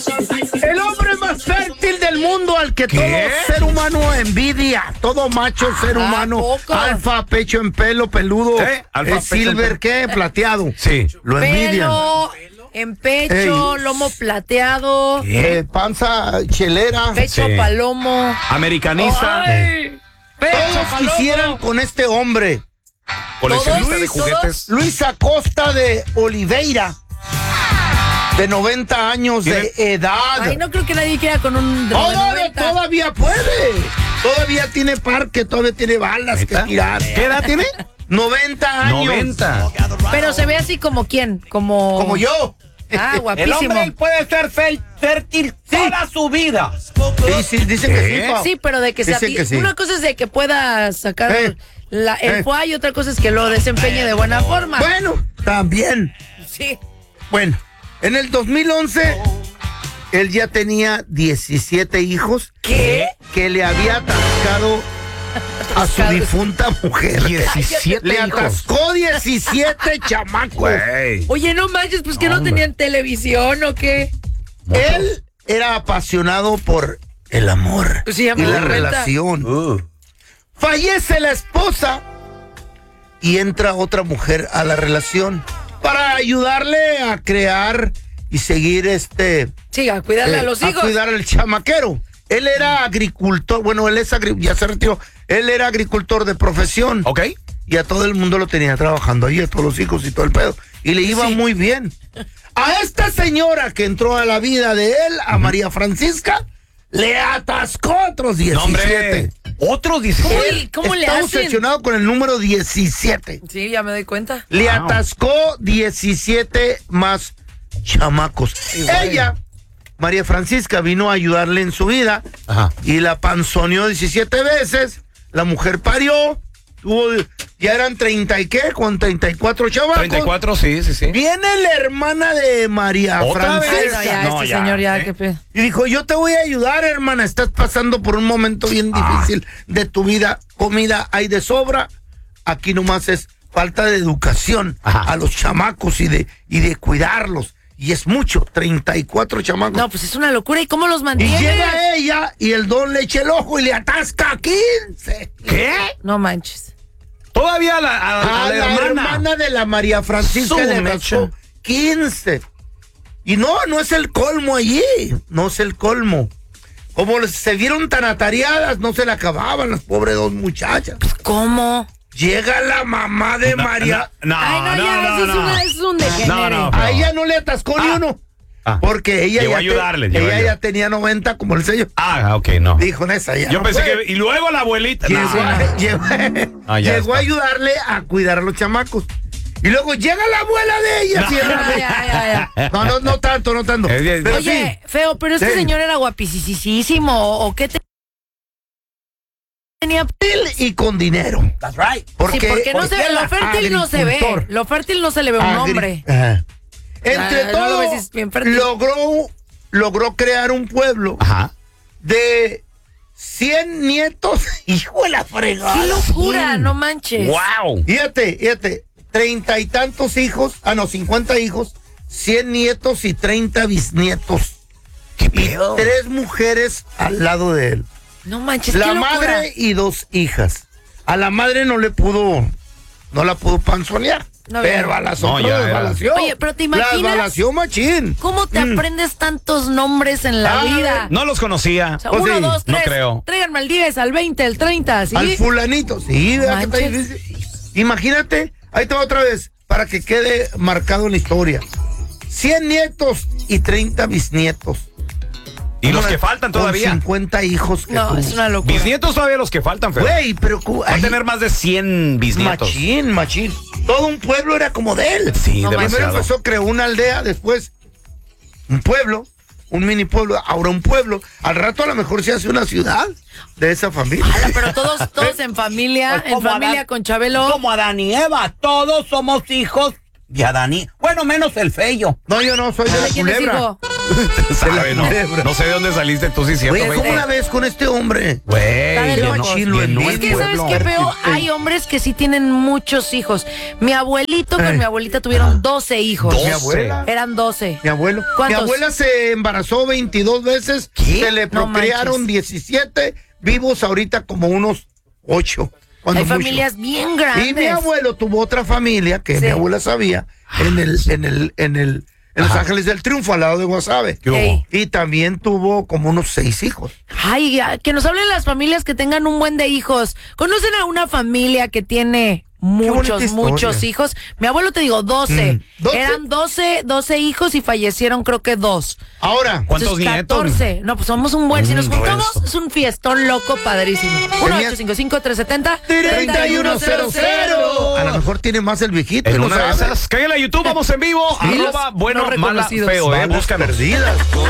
El hombre más fértil del mundo al que todo ser humano envidia. Todo macho ser humano. ¿Poco? Alfa, pecho en pelo, peludo. Alfa, silver, ¿qué? Plateado. Sí. Lo envidian. Pelo en pecho, lomo plateado, Panza chelera. pecho Sí. palomo. Americanista. Ay, pecho Todos palomo. quisieran con este hombre. Coleccionista de todos. juguetes. Luis Acosta de Oliveira, de 90 años de edad. Ay, no creo que nadie quiera con un de 90. Todavía puede. Todavía tiene parque, todavía tiene balas que ¿Neta? tirar. ¿Qué edad tiene? 90 años. 90. Pero se ve así como quién, como yo. Ah, El guapísimo. hombre puede ser fértil toda su vida. Sí, dicen que sí, Pao. Sí, pero de que sea Dicen que sí. una cosa es de que pueda sacar el Eh. foie y otra cosa es que lo desempeñe de buena forma. Bueno, también. Sí. Bueno, en el 2011, él ya tenía 17 hijos. ¿Qué? Que le había atascado a su difunta mujer. 17 Le hijos. atascó 17 chamacos. Güey. Oye, no manches, pues que no Hombre. tenían televisión o qué. Él era apasionado por el amor Pues sí, y amor, la renta. relación. Fallece la esposa y entra otra mujer a la relación para ayudarle a crear y seguir Sí, a cuidarle a los a hijos. cuidar al chamaquero. Él era agricultor, bueno, él es ya se retiró. Él era agricultor de profesión. ¿Ok? Y a todo el mundo lo tenía trabajando ahí, a todos los hijos y todo el pedo. Y le iba Sí. muy bien. A esta señora que entró a la vida de él, a María Francisca, le atascó otros 17. Hombre. Otros 17. Uy, ¿cómo le Está hacen? obsesionado con el número 17. Sí, ya me doy cuenta. Le Wow. atascó 17 más chamacos. Ella, María Francisca, vino a ayudarle en su vida. Ajá. Y la panzoneó 17 veces. La mujer parió. Ya eran 30 y qué, con 34 chavacos. 34, sí. Viene la hermana de María ¿Otra vez? Francisca. Bueno, ya, No, este ya, señor ya, qué pedo. Y dijo, yo te voy a ayudar, hermana. Estás pasando por un momento bien difícil de tu vida. Comida hay de sobra. Aquí nomás es falta de educación Ajá. a los chamacos y de cuidarlos. Y es mucho, 34 chamacos. No, pues es una locura. ¿Y cómo los Y mantiene? llega ella y el don le echa el ojo y le atasca 15. ¿Qué? No manches. Todavía a A la hermana. de la María Francisca Su le mecha. atascó 15. Y no es el colmo allí. No es el colmo. Como se vieron tan atareadas, no se le acababan las pobres dos muchachas. ¿Cómo? Llega la mamá de María. No, Ay, no, ya, eso es un degenere. No, A ella no le atascó ni uno. Porque ella Llegó ya, a ayudarle, ella ya tenía 90 como el sello. Ok, no. Dijo, esa ya. Yo no pensé fue. que. Y luego la abuelita. Llegó, No. llegó- Ya llegó está. a ayudarle a cuidar a los chamacos. Y luego llega la abuela de ella. ¿sí? Ya. No tanto. Pero Oye, sí, feo, pero este Sí. señor era guapísimo. ¿O qué tenía? y con dinero. That's right. Porque, Sí, porque no se ve, lo fértil no se ve. agricultor. Lo fértil no se le ve a un hombre. Ajá. Entre no todo, lo ves bien fértil. logró crear un pueblo Ajá. de 100 nietos. Hijo de la fregada. ¡Qué locura! No manches. ¡Wow! Fíjate, 30 y tantos hijos, 50 hijos, 100 nietos y 30 bisnietos. ¿Qué Y pedo? 3 mujeres al lado de él. No manches, La qué locura. madre y 2 hijas. A la madre no la pudo panzonear. No, pero ya. a las No, otras ya, las ya. balació. Oye, pero ¿te imaginas? Las balació machín. ¿Cómo te aprendes tantos nombres en la Ah, vida? No los conocía. O sea, Pues 1, sí, 2, 3. no creo. Tráiganme al 10, al 20, al 30, ¿sí? Al fulanito. Sí, vea que está Manches. difícil. Imagínate, ahí te va otra vez, para que quede marcado en la historia. 100 nietos y 30 bisnietos. Y los que faltan Con todavía. 50 hijos que No, tuvo. es una locura. Bisnietos todavía los que faltan, feo. Güey, pero Va a tener más de 100 bisnietos. machín. Todo un pueblo era como de él. Sí, No, Primero demasiado. empezó, creó una aldea, después un pueblo, un mini pueblo, ahora un pueblo. Al rato a lo mejor se hace una ciudad de esa familia. Ala, pero todos en familia, Pues como Adán- con Chabelo. Como Adán y Eva, todos somos hijos de Adán y... Bueno, menos el feyo. No, yo no, soy de la ¿De quién es culebra. hijo? Sabe, ¿no? culebra. No sé de dónde saliste tú, sí, cierto, Oye, güey. ¿cómo una vez con este hombre? Está de Güey, locos. machín, lo llenó Es que, el ¿sabes pueblo. qué veo? Hay hombres que sí tienen muchos hijos. Mi abuelito con Ay. mi abuelita tuvieron 12 hijos. 12. Mi abuela. Eran 12. Mi abuelo. ¿Cuántos? Mi abuela se embarazó 22 veces. Se le No procrearon manches. 17. Vivos ahorita como unos 8. Hay familias bien grandes. Y mi abuelo tuvo otra familia que Sí. mi abuela sabía en Los Ángeles del Triunfo, al lado de Guasave. ¿Qué hubo? Ey. Y también tuvo como unos 6 hijos. Ay, que nos hablen las familias que tengan un buen de hijos. ¿Conocen a una familia que tiene bonita muchos historia. hijos? Mi abuelo, te digo, 12. 12. Eran 12 hijos y fallecieron creo que 2. Ahora, ¿Cuántos Entonces, nietos? 14. No, pues somos un buen. Si nos juntamos, resto. es un fiestón loco padrísimo. 1-855-370-3100. a lo mejor tiene más el viejito. En y no una de sabe. esas, cállale a YouTube, vamos en vivo. Sí, @ bueno, no mala, reconocidos. feo, Balas búscanos. perdidas.